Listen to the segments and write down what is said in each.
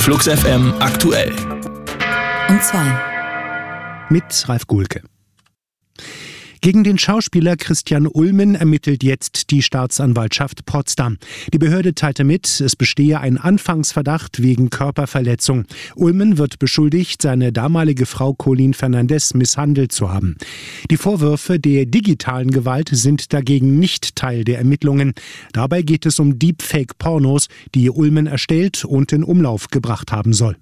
Flux FM aktuell. Um 2. Mit Ralf Guhlke. Gegen den Schauspieler Christian Ulmen ermittelt jetzt die Staatsanwaltschaft Potsdam. Die Behörde teilte mit, es bestehe ein Anfangsverdacht wegen Körperverletzung. Ulmen wird beschuldigt, seine damalige Frau Colleen Fernandez misshandelt zu haben. Die Vorwürfe der digitalen Gewalt sind dagegen nicht Teil der Ermittlungen. Dabei geht es um Deepfake-Pornos, die Ulmen erstellt und in Umlauf gebracht haben soll.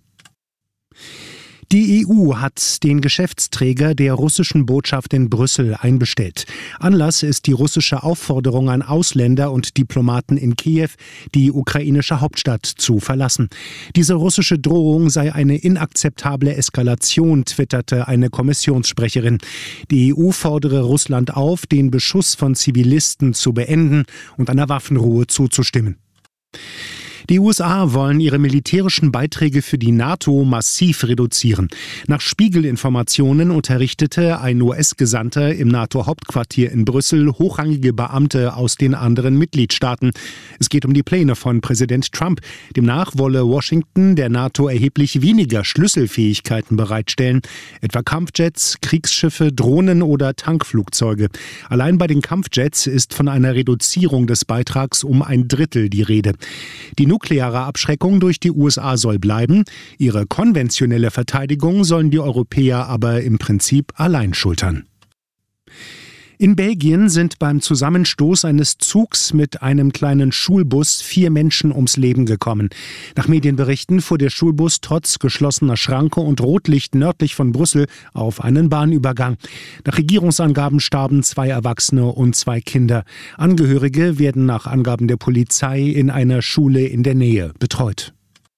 Die EU hat den Geschäftsträger der russischen Botschaft in Brüssel einbestellt. Anlass ist die russische Aufforderung an Ausländer und Diplomaten in Kiew, die ukrainische Hauptstadt zu verlassen. Diese russische Drohung sei eine inakzeptable Eskalation, twitterte eine Kommissionssprecherin. Die EU fordere Russland auf, den Beschuss von Zivilisten zu beenden und einer Waffenruhe zuzustimmen. Die USA wollen ihre militärischen Beiträge für die NATO massiv reduzieren. Nach Spiegel-Informationen unterrichtete ein US-Gesandter im NATO-Hauptquartier in Brüssel hochrangige Beamte aus den anderen Mitgliedstaaten. Es geht um die Pläne von Präsident Trump. Demnach wolle Washington der NATO erheblich weniger Schlüsselfähigkeiten bereitstellen, etwa Kampfjets, Kriegsschiffe, Drohnen oder Tankflugzeuge. Allein bei den Kampfjets ist von einer Reduzierung des Beitrags um 1/3 die Rede. Die nukleare Abschreckung durch die USA soll bleiben. Ihre konventionelle Verteidigung sollen die Europäer aber im Prinzip allein schultern. In Belgien sind beim Zusammenstoß eines Zugs mit einem kleinen Schulbus 4 Menschen ums Leben gekommen. Nach Medienberichten fuhr der Schulbus trotz geschlossener Schranke und Rotlicht nördlich von Brüssel auf einen Bahnübergang. Nach Regierungsangaben starben 2 Erwachsene und 2 Kinder. Angehörige werden nach Angaben der Polizei in einer Schule in der Nähe betreut.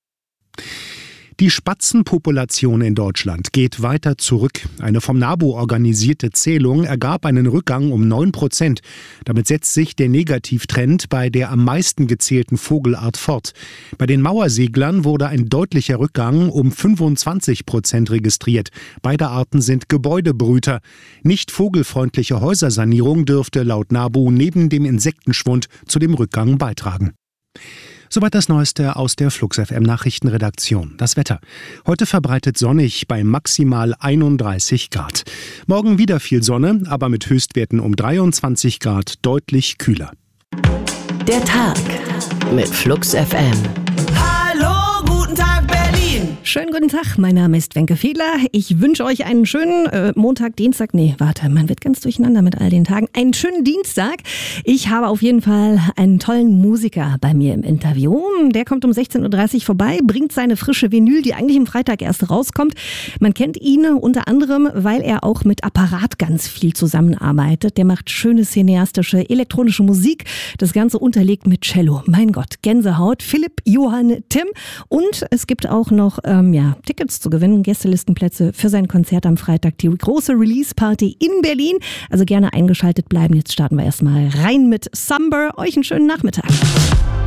Die Spatzenpopulation in Deutschland geht weiter zurück. Eine vom NABU organisierte Zählung ergab einen Rückgang um 9%. Damit setzt sich der Negativtrend bei der am meisten gezählten Vogelart fort. Bei den Mauerseglern wurde ein deutlicher Rückgang um 25% registriert. Beide Arten sind Gebäudebrüter. Nicht vogelfreundliche Häusersanierung dürfte laut NABU neben dem Insektenschwund zu dem Rückgang beitragen. Soweit das Neueste aus der Flux FM Nachrichtenredaktion. Das Wetter. Heute verbreitet sonnig bei maximal 31 Grad. Morgen wieder viel Sonne, aber mit Höchstwerten um 23 Grad deutlich kühler. Der Tag mit Flux FM. Hallo, guten Tag Berlin. Schönen guten Tag, mein Name ist Wenke Fiedler. Ich wünsche euch einen schönen man wird ganz durcheinander mit all den Tagen. Einen schönen Dienstag. Ich habe auf jeden Fall einen tollen Musiker bei mir im Interview. Der kommt um 16.30 Uhr vorbei, bringt seine frische Vinyl, die eigentlich am Freitag erst rauskommt. Man kennt ihn unter anderem, weil er auch mit Apparat ganz viel zusammenarbeitet. Der macht schöne cineastische, elektronische Musik. Das Ganze unterlegt mit Cello. Mein Gott, Gänsehaut. Philipp, Johann, Tim. Und es gibt auch noch Tickets zu gewinnen, Gästelistenplätze für sein Konzert am Freitag, die große Release-Party in Berlin. Also gerne eingeschaltet bleiben. Jetzt starten wir erstmal rein mit Summer. Euch einen schönen Nachmittag.